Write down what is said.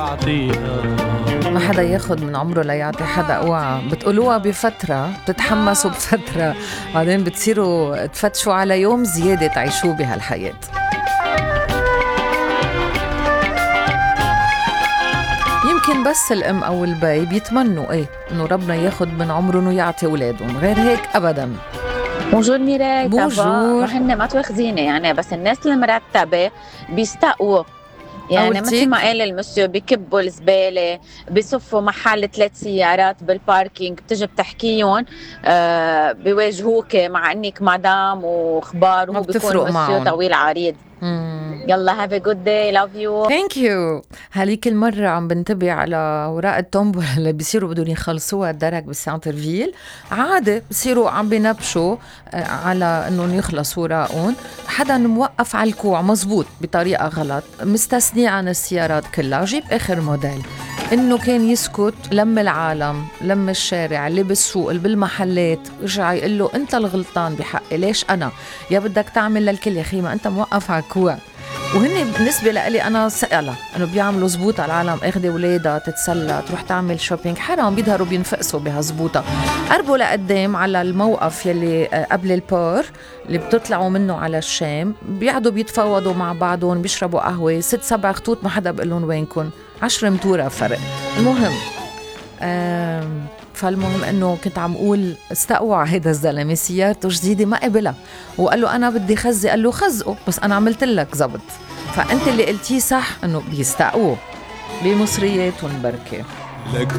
ما حدا ياخد من عمره ليعطي حدا، اوعى بتقولوها بفترة، بتتحمسوا بفترة، بعدين بتصيروا تفتشوا على يوم زيادة تعيشوه بهالحياة. يمكن بس الأم أو البي بيتمنوا إنه ربنا ياخد من عمرهم ويعطي أولادهم، غير هيك أبداً. بونجور ميراي. بونجور. هن ما تواخذيني يعني، بس الناس المرتبة بيستقوا يعني، مثل ما قال المسيو بيكبوا الزبالة، بيصفوا محل 3 سيارات بالباركينج، بتجي بتحكيهم بيواجهوك مع انك مدام وخبار، وهو بيكون مسيو طويل عريض. يلا have a good day, love you. Thank you. هاليك المرة عم بنتبه على وراء التومبولا اللي بيصيروا بدون يخلصوها الدرك بالسانترفيل، عادة بيصيروا عم بينبشوا على انهم يخلصوا وراءهم، حدا موقف على الكوع مزبوط بطريقة غلط، مستثني عن السيارات كلها، جيب اخر موديل. انه كان يسكت لما العالم، لما الشارع، اللي بالسوق، اللي بالمحلات، رجع يقول له انت الغلطان بحقي، ليش انا؟ يا بدك تعمل للكل يا اخي، ما انت موقف على الكوع. وهن بالنسبة لي أنا سألة أنه بيعملوا زبوط على العالم، اخذي ولادها تتسلى تروح تعمل شوبينج، حرام بيظهروا بينفقسوا بهزبوطة. قربوا لقدام على الموقف يلي قبل البار اللي بتطلعوا منه على الشام، بيقعدوا بيتفاوضوا مع بعضهم، بيشربوا قهوة، 6-7 خطوط، ما حدا بقلن وينكن، 10 متورة فرق. المهم فالمهم انه كنت عم اقول استقوى هيدا الزلمه سيارته جديده ما قبلها، وقال له انا بدي خزي، قال له خزقه، بس انا عملت لك زبط. فانت اللي قلتيه صح، انه بيستقووا بمصريات ونبركه.